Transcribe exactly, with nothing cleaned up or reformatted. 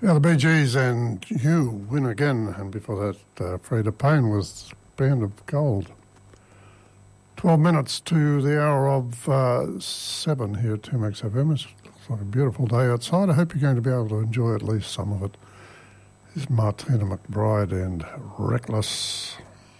Yeah, the Bee Gees and You Win Again, and before that, uh, Freda Payne was Band of Gold. Twelve minutes to the hour of uh, seven here at two Max F M. It looks like a beautiful day outside. I hope you're going to be able to enjoy at least some of it. This is Martina McBride and Reckless.